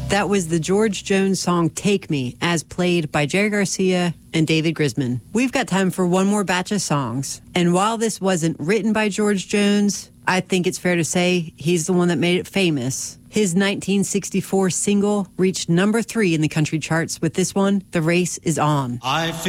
That was the George Jones song Take Me, as played by Jerry Garcia and David Grisman. We've got time for one more batch of songs. And while this wasn't written by George Jones, I think it's fair to say he's the one that made it famous. His 1964 single reached number 3 in the country charts with this one, The Race Is On. I